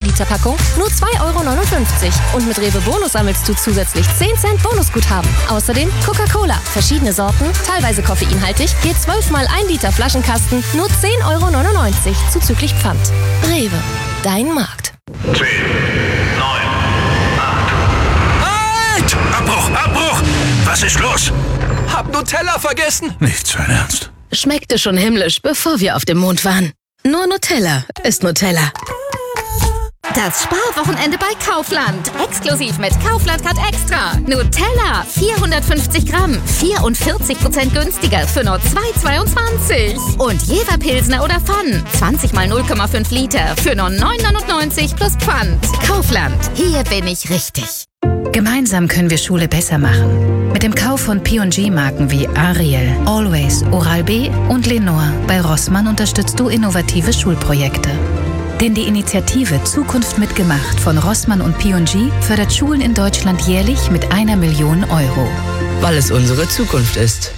1-Liter-Packung nur 2,59 €. Und mit Rewe Bonus sammelst du zusätzlich 10 Cent Bonusguthaben. Außerdem Coca-Cola, verschiedene Sorten, teilweise koffeinhaltig, je 12 mal 1 Liter Flaschenkasten, nur 10,99 € zuzüglich Pfand. Rewe, dein Markt. 10, 9, 8. Halt! Abbruch! Was ist los? Hab Nutella vergessen. Nicht sein Ernst. Schmeckte schon himmlisch, bevor wir auf dem Mond waren. Nur Nutella ist Nutella. Das Sparwochenende bei Kaufland. Exklusiv mit Kaufland Card Extra. Nutella, 450 Gramm, 44% günstiger für nur 2,22. Und Jever Pilsner oder Pfann, 20 mal 0,5 Liter für nur 9,99 plus Pfand. Kaufland, hier bin ich richtig. Gemeinsam können wir Schule besser machen. Mit dem Kauf von P&G-Marken wie Ariel, Always, Oral-B und Lenore bei Rossmann unterstützt du innovative Schulprojekte. Denn die Initiative Zukunft mitgemacht von Rossmann und P&G fördert Schulen in Deutschland jährlich mit 1 Million €. Weil es unsere Zukunft ist.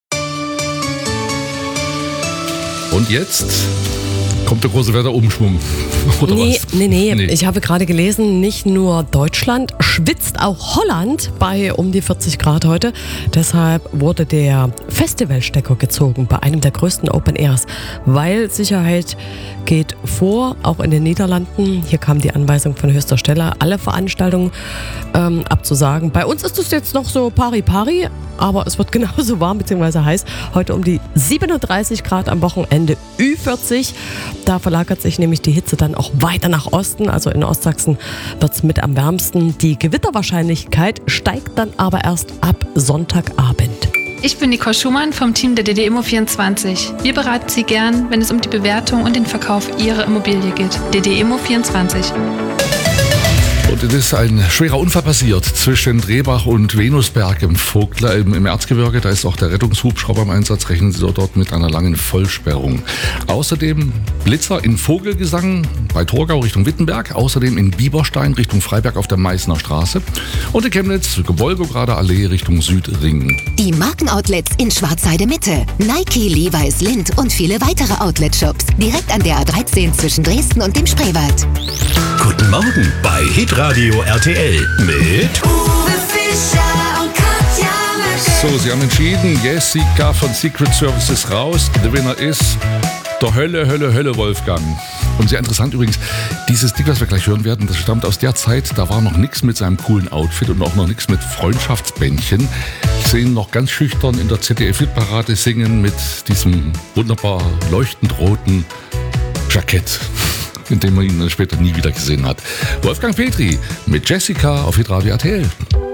Und jetzt kommt der große Wetterumschwung. Oder Nee. Nee. Ich habe gerade gelesen, nicht nur Deutschland schwitzt, auch Holland bei um die 40 Grad heute. Deshalb wurde der Festivalstecker gezogen bei einem der größten Open Airs, weil Sicherheit geht vor, auch in den Niederlanden. Hier kam die Anweisung von höchster Stelle, alle Veranstaltungen abzusagen. Bei uns ist es jetzt noch so pari-pari, aber es wird genauso warm bzw. heiß. Heute um die 37 Grad, am Wochenende Ü40. Da verlagert sich nämlich die Hitze dann auch weiter nach Osten. Also in Ostsachsen wird es mit am wärmsten. Die Gewitterwahrscheinlichkeit steigt dann aber erst ab Sonntagabend. Ich bin Nicole Schumann vom Team der DD Immo 24. Wir beraten Sie gern, wenn es um die Bewertung und den Verkauf Ihrer Immobilie geht. DD Immo 24. Und es ist ein schwerer Unfall passiert zwischen Drehbach und Venusberg im Erzgebirge. Da ist auch der Rettungshubschrauber im Einsatz. Rechnen Sie dort mit einer langen Vollsperrung. Außerdem Blitzer in Vogelgesang bei Torgau Richtung Wittenberg. Außerdem in Bieberstein Richtung Freiberg auf der Meißner Straße. Und in Chemnitz, Wolgograder Allee Richtung Südring. Die Markenoutlets in Schwarzheide Mitte. Nike, Levi's, Lindt und viele weitere Outlet-Shops. Direkt an der A13 zwischen Dresden und dem Spreewald. Guten Morgen bei Hitradio RTL mit Uwe Fischer und Katja Möschel. So, Sie haben entschieden, Jessica von Secret Services raus. Der Winner ist der Hölle Wolfgang. Und sehr interessant übrigens, dieses Ding, was wir gleich hören werden, das stammt aus der Zeit, da war noch nichts mit seinem coolen Outfit und auch noch nichts mit Freundschaftsbändchen. Ich sehe ihn noch ganz schüchtern in der ZDF-Hitparade singen mit diesem wunderbar leuchtend roten Jackett, in dem man ihn dann später nie wieder gesehen hat. Wolfgang Petri mit Jessica auf Hitradio RTL.